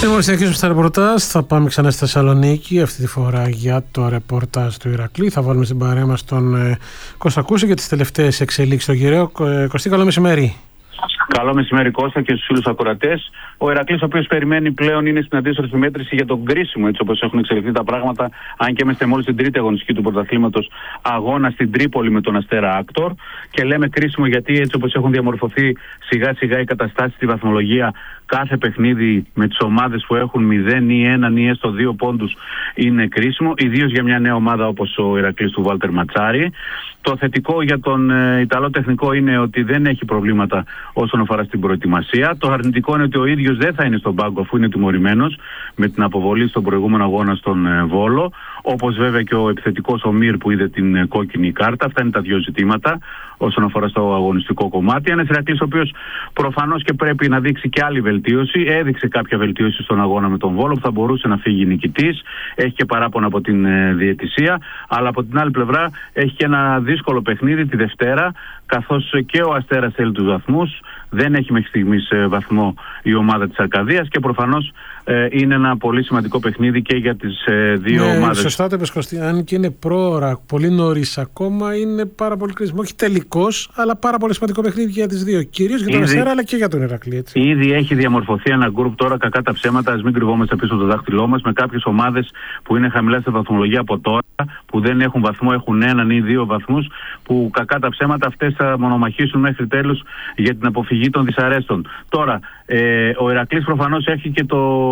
Λοιπόν, συνεχίζουμε στα ρεπορτάζ. Θα πάμε ξανά στη Θεσσαλονίκη, αυτή τη φορά για το ρεπορτάζ του Ηρακλή. Θα βάλουμε στην παρέα μας τον Κώστα Κούση για τις τελευταίες εξελίξεις στο γυραίο. Κωστή, καλό μεσημέρι. Καλό μεσημέρι, Κώστα, και στους φίλους ακροατές. Ο Ηρακλής, ο οποίος περιμένει πλέον, είναι στην αντίστροφη μέτρηση για τον κρίσιμο, έτσι όπως έχουν εξελιχθεί τα πράγματα, αν και είμαστε μόλις στην τρίτη αγωνιστική του πρωταθλήματος αγώνα στην Τρίπολη με τον Αστέρα Άκτορ. Και λέμε κρίσιμο γιατί έτσι όπως έχουν διαμορφωθεί σιγά σιγά οι καταστάσεις στη βαθμολογία, κάθε παιχνίδι με τις ομάδες που έχουν 0 ή 1 ή έστω 2 πόντους είναι κρίσιμο, ιδίως για μια νέα ομάδα όπως ο Ηρακλής του Βάλτερ Ματσάρη. Το θετικό για τον Ιταλό τεχνικό είναι ότι δεν έχει προβλήματα όσον αφορά στην προετοιμασία. Το αρνητικό είναι ότι ο ίδιος δεν θα είναι στον πάγκο αφού είναι τιμωρημένος με την αποβολή στον προηγούμενο αγώνα στον Βόλο. Όπως βέβαια και ο επιθετικός ο Μύρ που είδε την κόκκινη κάρτα. Αυτά είναι τα δύο ζητήματα όσον αφορά στο αγωνιστικό κομμάτι. Ένας Ηρακλής ο οποίος προφανώς και πρέπει να δείξει και άλλη βελτίωση. Έδειξε κάποια βελτίωση στον αγώνα με τον Βόλο που θα μπορούσε να φύγει νικητής. Έχει και παράπονα από την διαιτησία. Αλλά από την άλλη πλευρά έχει και ένα δύσκολο παιχνίδι τη Δευτέρα, καθώς και ο Αστέρας θέλει τους βαθμούς. Δεν έχει μέχρι στιγμής βαθμό η ομάδα της Αρκαδίας και προφανώς είναι ένα πολύ σημαντικό παιχνίδι και για τις δύο ομάδες. Σωστά το είπες, Κωστή. Αν και είναι πρόωρα, πολύ νωρίς ακόμα, είναι πάρα πολύ κρίσιμο. Όχι τελικός, αλλά πάρα πολύ σημαντικό παιχνίδι για τις δύο. Κυρίως για τον Αστέρα αλλά και για τον Ηρακλή. Έτσι. Ήδη έχει διαμορφωθεί ένα γκρουπ τώρα, κακά τα ψέματα, ας μην κρυβόμαστε πίσω από το δάχτυλό μας, με κάποιες ομάδες που είναι χαμηλά στη βαθμολογία από τώρα, που δεν έχουν βαθμό, έχουν 1 ή 2 βαθμούς, που κακά τα ψέματα αυτές θα μονομαχήσουν μέχρι τέλους για την αποφυγή των δυσαρέστων. Τώρα, ο Ηρακλής προφανώς έχει και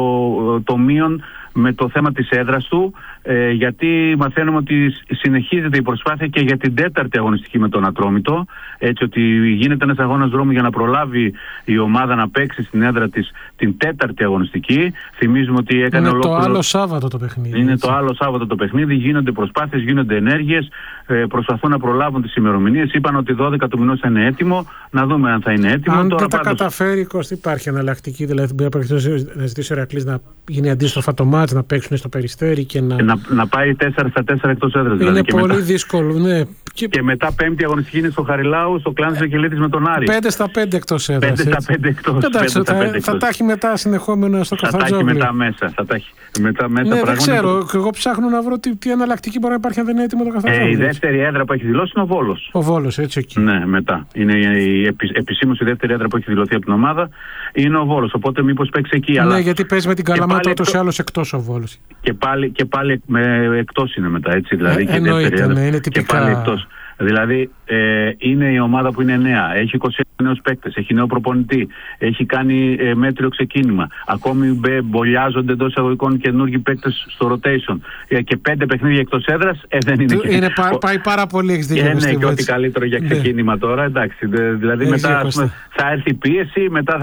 το μείον με το θέμα της έδρας του, γιατί μαθαίνουμε ότι συνεχίζεται η προσπάθεια και για την τέταρτη αγωνιστική με τον Ατρόμητο, έτσι ότι γίνεται ένας αγώνας δρόμου για να προλάβει η ομάδα να παίξει στην έδρα της την τέταρτη αγωνιστική. Θυμίζουμε ότι έκανε το άλλο Σάββατο το παιχνίδι. Είναι το άλλο Σάββατο το παιχνίδι, γίνονται προσπάθειες, γίνονται ενέργειες, προσπαθούν να προλάβουν τις ημερομηνίες. Είπαν ότι 12 του μηνός θα είναι έτοιμο, να δούμε αν θα είναι έτοιμο. Αν δεν τα καταφέρει, Κώστα, υπάρχει εναλλακτική, δηλαδή μπορεί να ζητήσει ο Ηρακλής να γίνει αντίστροφα το μάτς, να παίξουν στο Περιστέρι και να πάει 4-4 εκτός έδρας. Είναι δηλαδή, πολύ δύσκολο. Ναι. Και μετά πέμπτη αγωνιστική είναι στο Χαριλάου, στο Κλάνος Βεκελίτης με τον Άρη. 5-5 εκτός έδρας. 5-5 εκτός. Θα τα έχει μετά συνεχόμενα στο Καφτατζόγλιο. Θα τα έχει μετά μέσα. Ναι, δεν ξέρω. Εγώ ψάχνω να βρω τι εναλλακτική μπορεί να υπάρχει αν δεν είναι έτοιμο το Καφτατζόγλιο. Η δεύτερη έδρα που έχει δηλώσει είναι ο Βόλος. Ο Βόλος, έτσι εκεί. Ναι, μετά. Είναι επισήμως η δεύτερη έδρα που έχει δηλωθεί από την ομάδα. Είναι ο Βόλος. Οπότε μήπως παίξει εκεί. Ναι, αλλά... γιατί παίζει με την Καλαμάτα ούτως ή άλλως εκτός ο Βόλος. Και πάλι εκτός είναι μετά, έτσι. Δηλαδή, εννοείται, ναι, είναι τυπικά. Και πάλι εκτός. Δηλαδή είναι η ομάδα που είναι νέα, έχει 21 νέους παίκτες, έχει νέο προπονητή, έχει κάνει μέτριο ξεκίνημα. Ακόμη μπολιάζονται εντός εισαγωγικών καινούργιοι παίκτες στο rotation. Και 5 παιχνίδια εκτός έδρας δεν είναι. Πάει πάρα πολύ, έχεις δίκιο. Ναι, και ό,τι καλύτερο για ξεκίνημα τώρα. Εντάξει, δηλαδή μετά θα έρθει η πίεση, μετά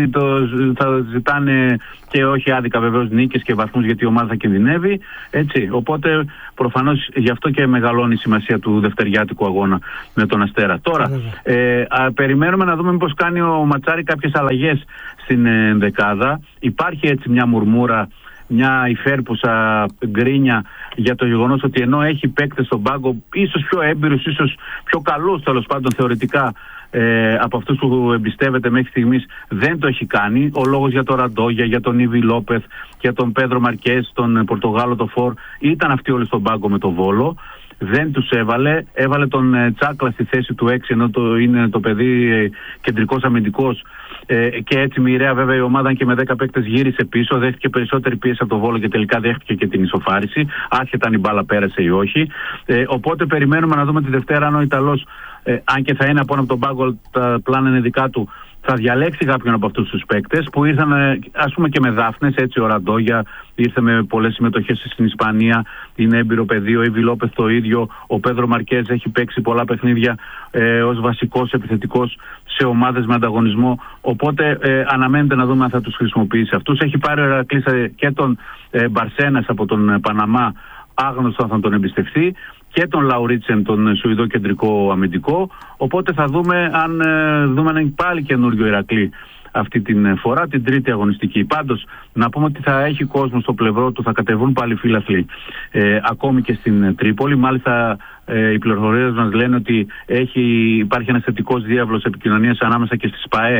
θα ζητάνε και όχι άδικα βεβαίως νίκες και βαθμούς γιατί η ομάδα θα κινδυνεύει. Έτσι. Οπότε προφανώς γι' αυτό και μεγαλώνει η σημασία του δευτεριάτικου αγώνα με τον Αστέρα. Τώρα, περιμένουμε να δούμε μήπως κάνει ο Ματσάρη κάποιες αλλαγές στην δεκάδα. Υπάρχει έτσι μια μουρμούρα, μια υφέρπουσα γκρίνια για το γεγονός ότι ενώ έχει παίκτες στον πάγκο, ίσως πιο έμπειρους, ίσως πιο καλούς τέλος πάντων θεωρητικά από αυτούς που εμπιστεύεται μέχρι στιγμής, δεν το έχει κάνει. Ο λόγος για τον Ραντόγια, για τον Ήβι Λόπεθ, για τον Πέδρο Μαρκές, τον Πορτογάλο, τον Φορ, ήταν αυτοί όλοι στον πάγκο με τον Βόλο. Δεν τους έβαλε τον Τσάκλα στη θέση του 6, ενώ είναι το παιδί κεντρικός αμυντικός, και έτσι μοιραία βέβαια η ομάδα και με 10 παίκτες γύρισε πίσω, δέχτηκε περισσότερη πίεση από τον Βόλο και τελικά δέχτηκε και την ισοφάριση, άσχετα αν η μπάλα πέρασε ή όχι. Οπότε περιμένουμε να δούμε τη Δευτέρα αν ο Ιταλός, αν και θα είναι από τον πάγκο, τα πλάνα είναι δικά του, θα διαλέξει κάποιον από αυτούς τους παίκτες που ήρθαν ας πούμε και με δάφνες, έτσι ο Ραντόγια ήρθε με πολλές συμμετοχές στην Ισπανία, είναι έμπειρο παιδί, ο Ήβι Λόπεθ το ίδιο, ο Πέδρο Μαρκές έχει παίξει πολλά παιχνίδια ως βασικός επιθετικός σε ομάδες με ανταγωνισμό, οπότε αναμένεται να δούμε αν θα τους χρησιμοποιήσει αυτούς. Έχει πάρει ο Ηρακλής και τον Μπαρσένας από τον Παναμά, άγνωστο θα τον εμπιστευτεί, και τον Λαουρίτσεν, τον Σουηδό κεντρικό αμυντικό. Οπότε θα δούμε αν έχει πάλι καινούριο Ηρακλή αυτή την φορά, την τρίτη αγωνιστική. Πάντως, να πούμε ότι θα έχει κόσμο στο πλευρό του, θα κατεβούν πάλι φίλαθλοι ακόμη και στην Τρίπολη. Μάλιστα, οι πληροφορίες μας λένε ότι υπάρχει ένας θετικός διάβλος επικοινωνίας ανάμεσα και στη ΣΠΑΕ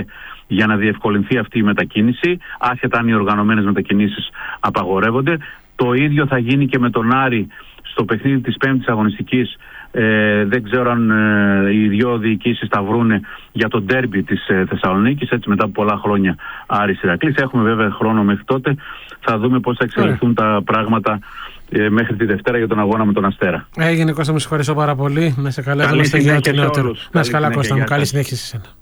για να διευκολυνθεί αυτή η μετακίνηση, άσχετα αν οι οργανωμένες μετακινήσεις απαγορεύονται. Το ίδιο θα γίνει και με τον Άρη στο παιχνίδι της 5ης αγωνιστικής. Δεν ξέρω αν οι δύο διοικήσεις θα βρούνε για το ντέρμπι της Θεσσαλονίκης, έτσι μετά από πολλά χρόνια Άρης Ηρακλής. Έχουμε βέβαια χρόνο μέχρι τότε. Θα δούμε πώς θα εξελιχθούν τα πράγματα μέχρι τη Δευτέρα για τον αγώνα με τον Αστέρα. Έγινε, Κώστα, μου ευχαριστώ πάρα πολύ. Να σε καλά, καλή συνέχεια και νεότερο. Να σε καλά, Κώστα μου. Καλή συνέχεια σε εσένα.